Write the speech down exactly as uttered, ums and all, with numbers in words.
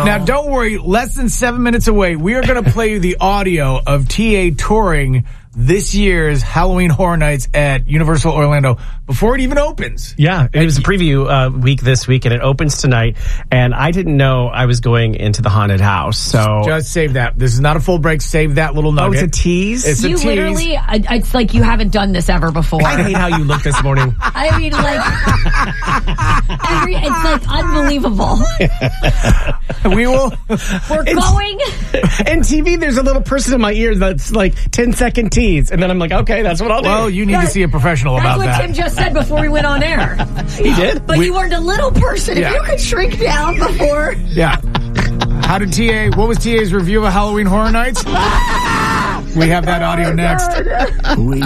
Now, don't worry. Less than seven minutes away, we are going to play you the audio of T A touring this year's Halloween Horror Nights at Universal Orlando before it even opens. Yeah, it was a preview uh, week this week, and it opens tonight. And I didn't know I was going into the haunted house. So just save that. This is not a full break. Save that little nugget. Oh, it's a tease? It's you a tease. literally, I, it's like you haven't done this ever before. I hate how you look this morning. I mean, like, every, it's like unbelievable. We will. We're It's- going. And T V, there's a little person in my ear that's like ten second tease. And then I'm like, okay, that's what I'll do. Well, you need to see a professional That's about what that. Tim just said before we went on air. He did? But you weren't a little person. Yeah. If you could shrink down before. Yeah. How did T A, what was T A's review of Halloween Horror Nights? We have that audio next. We